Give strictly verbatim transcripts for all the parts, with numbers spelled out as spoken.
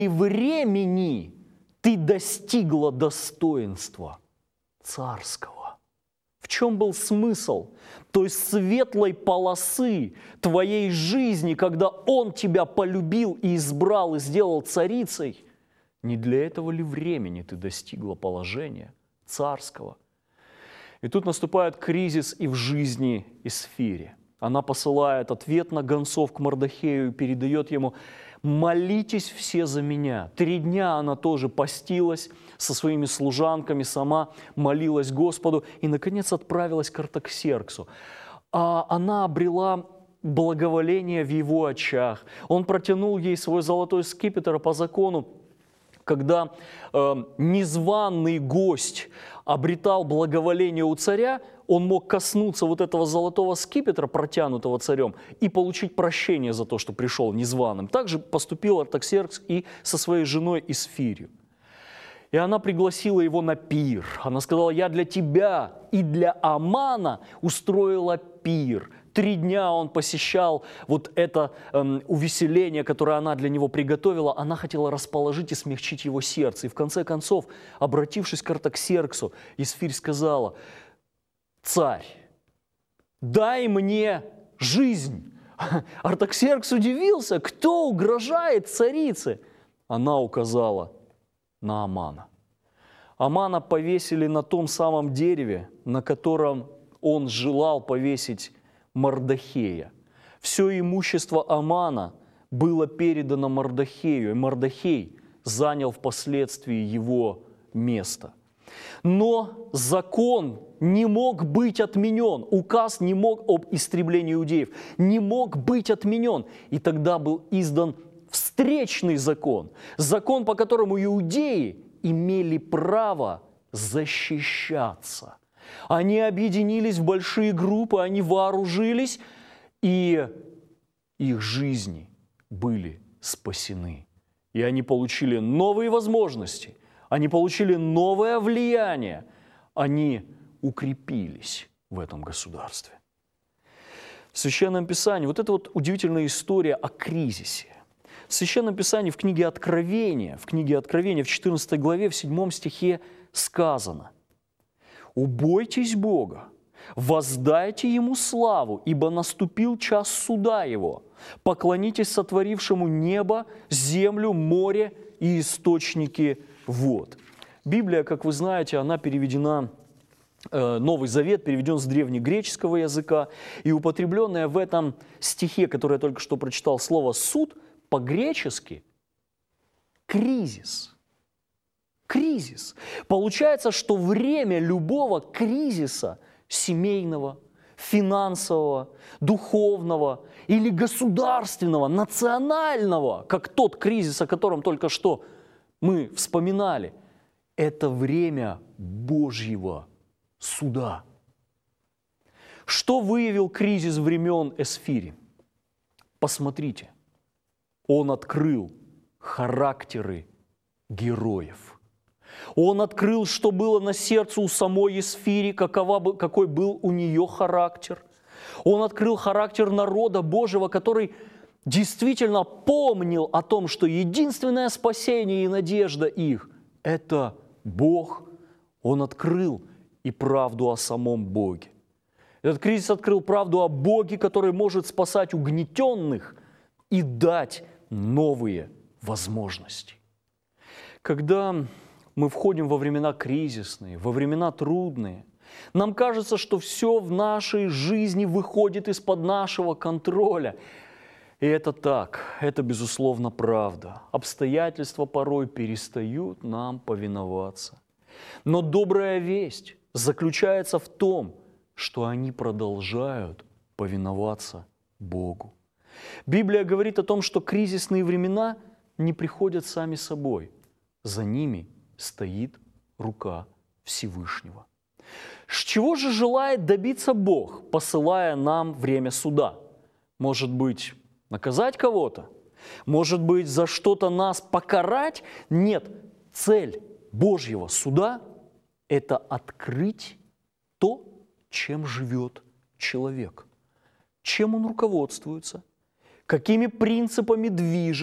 времени ты достигла достоинства царского. В чем был смысл той светлой полосы твоей жизни, когда Он тебя полюбил и избрал, и сделал царицей? Не для этого ли времени ты достигла положения царского? И тут наступает кризис и в жизни Эсфири. Она посылает ответ на гонцов к Мордохею и передает ему: «Молитесь все за меня». Три дня она тоже постилась со своими служанками, сама молилась Господу и, наконец, отправилась к Артаксерксу. А она обрела благоволение в его очах. Он протянул ей свой золотой скипетр, а по закону, когда э, незваный гость обретал благоволение у царя, он мог коснуться вот этого золотого скипетра, протянутого царем, и получить прощение за то, что пришел незваным. Также поступил Артаксеркс и со своей женой Эсфирью. И она пригласила его на пир. Она сказала: «Я для тебя и для Амана устроила пир». Три дня он посещал вот это эм, увеселение, которое она для него приготовила. Она хотела расположить и смягчить его сердце. И в конце концов, обратившись к Артаксерксу, Эсфирь сказала: «Царь, дай мне жизнь». Артаксеркс удивился: кто угрожает царице? Она указала на Амана. Амана повесили на том самом дереве, на котором он желал повесить Мордохея. Все имущество Амана было передано Мордохею, и Мордохей занял впоследствии его место. Но закон не мог быть отменен, указ не мог об истреблении иудеев, не мог быть отменен. И тогда был издан встречный закон, закон, по которому иудеи имели право защищаться. Они объединились в большие группы, они вооружились, и их жизни были спасены. И они получили новые возможности, они получили новое влияние, они укрепились в этом государстве. В Священном Писании вот эта вот удивительная история о кризисе. В Священном Писании, в книге Откровения, в книге Откровения, в четырнадцатой главе, в седьмом стихе сказано: «Убойтесь Бога, воздайте Ему славу, ибо наступил час суда Его. Поклонитесь сотворившему небо, землю, море и источники вод». Библия, как вы знаете, она переведена, Новый Завет переведен с древнегреческого языка, и употребленное в этом стихе, который я только что прочитал, слово «суд» по-гречески «кризис». Кризис. Получается, что время любого кризиса семейного, финансового, духовного или государственного, национального, как тот кризис, о котором только что мы вспоминали, это время Божьего суда. Что выявил кризис времен Эсфири? Посмотрите, он открыл характеры героев. Он открыл, что было на сердце у самой Эсфири, какова, какой был у нее характер. Он открыл характер народа Божьего, который действительно помнил о том, что единственное спасение и надежда их – это Бог. Он открыл и правду о самом Боге. Этот кризис открыл правду о Боге, который может спасать угнетенных и дать новые возможности. Когда мы входим во времена кризисные, во времена трудные, нам кажется, что все в нашей жизни выходит из-под нашего контроля. И это так, это безусловно правда. Обстоятельства порой перестают нам повиноваться. Но добрая весть заключается в том, что они продолжают повиноваться Богу. Библия говорит о том, что кризисные времена не приходят сами собой. За ними стоит рука Всевышнего. С чего же желает добиться Бог, посылая нам время суда? Может быть, наказать кого-то? Может быть, за что-то нас покарать? Нет, цель Божьего суда – это открыть то, чем живет человек, чем он руководствуется, какими принципами движет,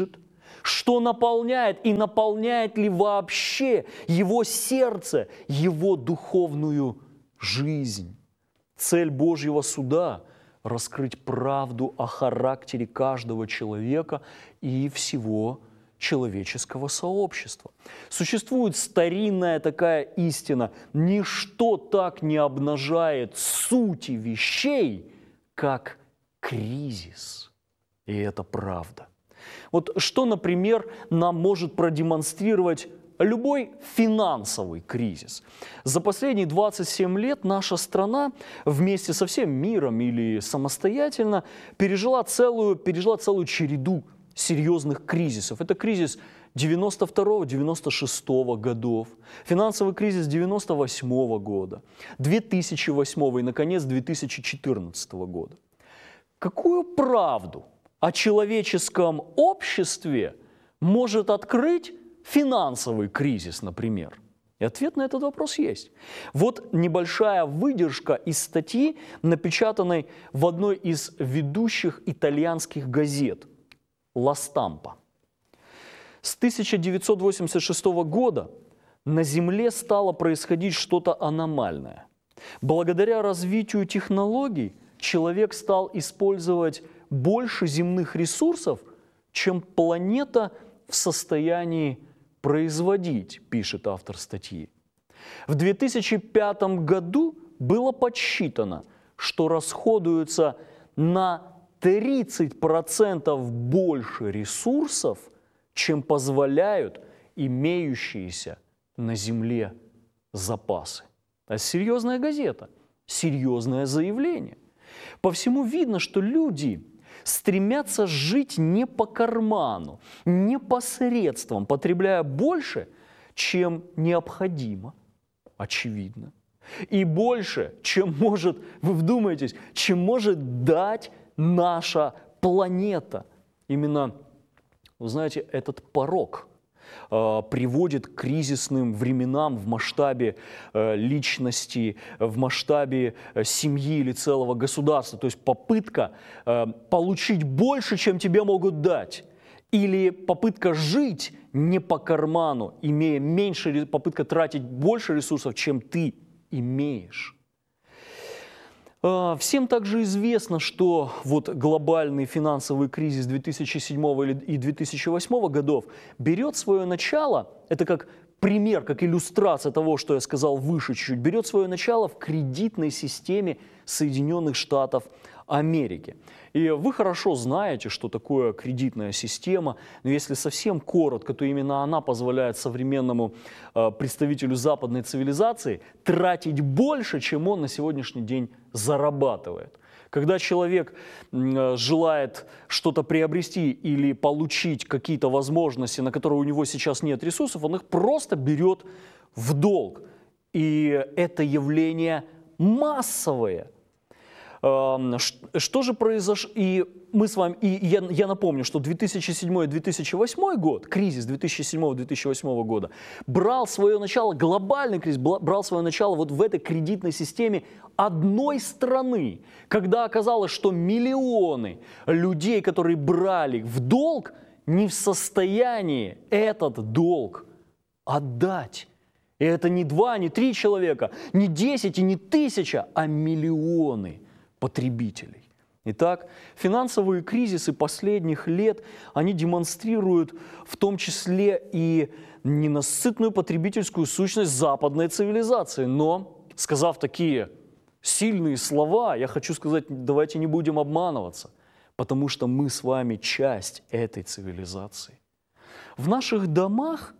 Что наполняет и наполняет ли вообще его сердце, его духовную жизнь? Цель Божьего суда – раскрыть правду о характере каждого человека и всего человеческого сообщества. Существует старинная такая истина: ничто так не обнажает сути вещей, как кризис. И это правда. Вот что, например, нам может продемонстрировать любой финансовый кризис? За последние двадцать семь лет наша страна вместе со всем миром или самостоятельно пережила целую, пережила целую череду серьезных кризисов. Это кризис девяносто второго — девяносто шестого годов, финансовый кризис девяносто восьмого года, две тысячи восьмого и, наконец, две тысячи четырнадцатого года. Какую правду о человеческом обществе может открыть финансовый кризис, например? И ответ на этот вопрос есть. Вот небольшая выдержка из статьи, напечатанной в одной из ведущих итальянских газет «Ла Стампа». С тысяча девятьсот восемьдесят шестого года на Земле стало происходить что-то аномальное. Благодаря развитию технологий человек стал использовать больше земных ресурсов, чем планета в состоянии производить, пишет автор статьи. В две тысячи пятом году было подсчитано, что расходуется на тридцать процентов больше ресурсов, чем позволяют имеющиеся на Земле запасы. Это серьезная газета, серьезное заявление. По всему видно, что люди стремятся жить не по карману, не по средствам, потребляя больше, чем необходимо, очевидно. И больше, чем может, вы вдумаетесь, чем может дать наша планета. Именно, вы знаете, этот порок э, приводит к кризисным временам в масштабе э, личности, в масштабе э, семьи или целого государства. То есть попытка э, получить больше, чем тебе могут дать. Или попытка жить не по карману, имея меньше, попытка тратить больше ресурсов, чем ты имеешь. Всем также известно, что вот глобальный финансовый кризис две тысячи седьмого и две тысячи восьмого годов берет свое начало, это как пример, как иллюстрация того, что я сказал выше чуть-чуть, берет свое начало в кредитной системе Соединенных Штатов Америки. И вы хорошо знаете, что такое кредитная система, но если совсем коротко, то именно она позволяет современному э, представителю западной цивилизации тратить больше, чем он на сегодняшний день зарабатывает. Когда человек э, желает что-то приобрести или получить какие-то возможности, на которые у него сейчас нет ресурсов, он их просто берет в долг. И это явление массовое. Что же произошло? И мы с вами, и я, я напомню, что две тысячи седьмой — две тысячи восьмой год, кризис две тысячи седьмого — две тысячи восьмого года, брал свое начало, глобальный кризис брал свое начало вот в этой кредитной системе одной страны, когда оказалось, что миллионы людей, которые брали в долг, не в состоянии этот долг отдать. И это не два, не три человека, не десять и не тысяча, а миллионы потребителей. Итак, финансовые кризисы последних лет, они демонстрируют в том числе и ненасытную потребительскую сущность западной цивилизации. Но, сказав такие сильные слова, я хочу сказать, давайте не будем обманываться, потому что мы с вами часть этой цивилизации. В наших домах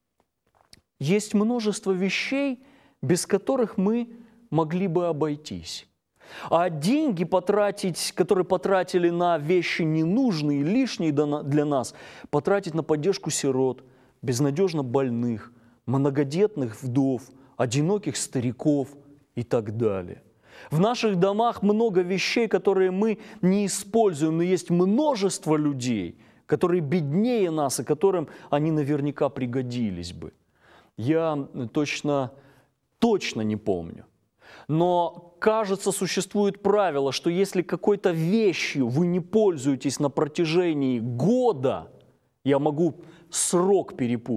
есть множество вещей, без которых мы могли бы обойтись. А деньги потратить, которые потратили на вещи ненужные, лишние для нас, потратить на поддержку сирот, безнадежно больных, многодетных вдов, одиноких стариков и так далее. В наших домах много вещей, которые мы не используем, но есть множество людей, которые беднее нас и которым они наверняка пригодились бы. Я точно, точно не помню. Но, кажется, существует правило, что если какой-то вещью вы не пользуетесь на протяжении года, Я могу срок перепутать.